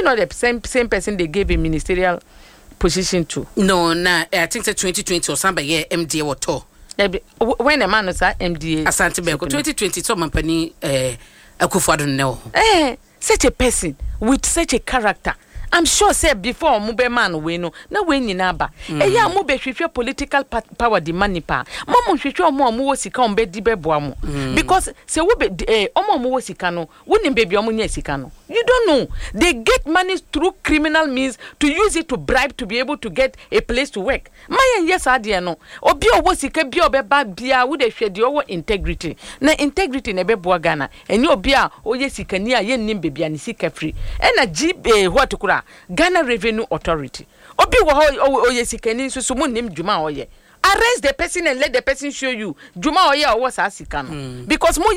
not the same person they gave a ministerial position to? No, I think that 2020 or somebody yeah MDA or to. When a man was at MDA Asante Beko 2020 so company Akufo-Addo no. Such a person with such a character. I'm sure said before mube man we no na we nyina ba eya mube hwehwe political power the money pa mama hwehwe omo wo sika on be di beboa mo because say we be omo wo sika no woni baby omo nya sika no you don't know they get money through criminal means to use it to bribe to be able to get a place to work my yes ade no obi owo sika bi obeba bia wo de hwe de owo integrity na integrity na beboa Ghana eni obi a oye sika ni a ye nnim baby ani sika free na GB what kura Ghana Revenue Authority. Obi wo oye sikani so mo nim djuma oye. Arrest the person and let the person show you djuma oye o was asika no because mo